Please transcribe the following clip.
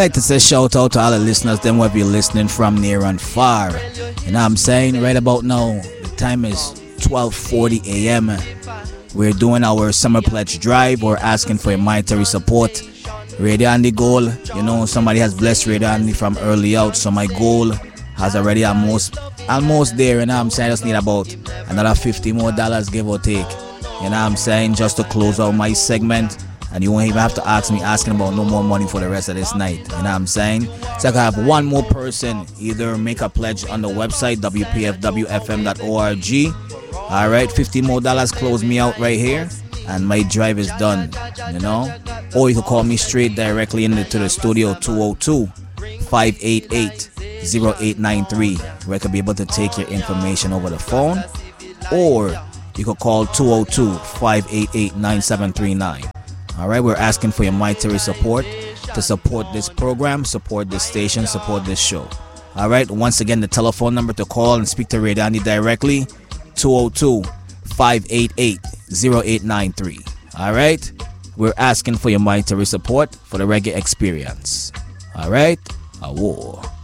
like to say shout out to all the listeners, them will be listening from near and far. You know what I'm saying? Right about now, the time is 12:40 a.m. We're doing our summer pledge drive. We're asking for your monetary support. Radio Andy goal, you know, somebody has blessed Radio Andy from early out, so my goal has already almost there. You know what I'm saying? I just need about another $50 more, give or take. You know what I'm saying? Just to close out my segment. And you won't even have to asking about no more money for the rest of this night. You know what I'm saying? So I can have one more person either make a pledge on the website, wpfwfm.org. Alright, $50 more close me out right here. And my drive is done, you know? Or you can call me straight directly into the studio, 202-588-0893, where I can be able to take your information over the phone. Or you can call 202-588-9739. Alright, we're asking for your monetary support to support this program, support this station, support this show. Alright, once again, the telephone number to call and speak to Ray Dandy directly, 202-588-0893. Alright, we're asking for your monetary support for the reggae experience. Alright, a war.